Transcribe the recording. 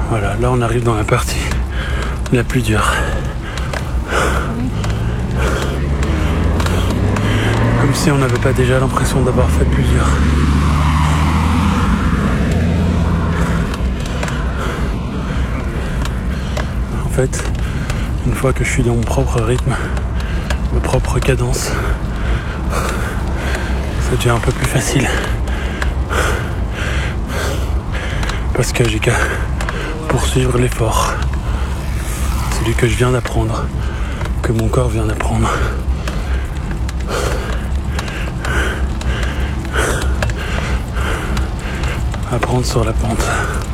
Voilà, là on arrive dans la partie la plus dure. Comme si on n'avait pas déjà l'impression d'avoir fait plusieurs. En fait, une fois que je suis dans mon propre rythme, ma propre cadence, ça devient un peu plus facile. Parce que j'ai qu'à poursuivre l'effort. Celui que je viens d'apprendre, que mon corps vient d'apprendre. Apprendre sur la pente.